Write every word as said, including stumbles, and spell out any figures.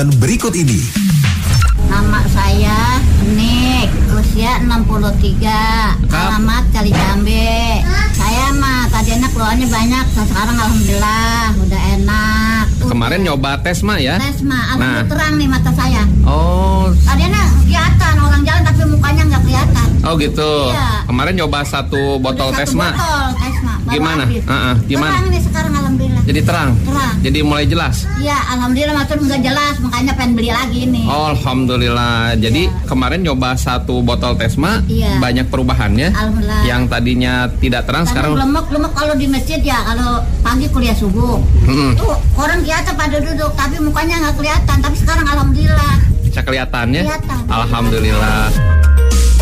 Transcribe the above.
pengumuman berikut ini. Nama saya Nik, usia enam puluh tiga, alamat Kali Jambe. Saya mah tadinya keluarnya banyak, sekarang alhamdulillah udah enak. Kemarin nyoba tes mah ya? Tes mah, alhamdulillah Nah. terang nih mata saya. Oh, Tadinya kelihatan orang jalan tapi mukanya nggak kelihatan. oh gitu. Iya. Kemarin nyoba satu botol Udah tes satu mah. botol tes mah. baru Gimana? habis. Uh-uh, gimana? Terang nih sekarang alhamdulillah. Jadi terang. Terang. Jadi mulai jelas. Iya, alhamdulillah matur nggak jelas, makanya pengen beli lagi nih. Oh, alhamdulillah. Jadi Iya. kemarin nyoba satu botol tesma, Iya. banyak perubahannya. Alhamdulillah. Yang tadinya tidak terang Tadi sekarang. lemek-lemek kalau di masjid ya, kalau pagi kuliah subuh. Mm-mm. Tuh orang kelihatan pada duduk, tapi mukanya nggak kelihatan. Tapi sekarang alhamdulillah. Bisa kelihatannya. Kelihatan. Alhamdulillah.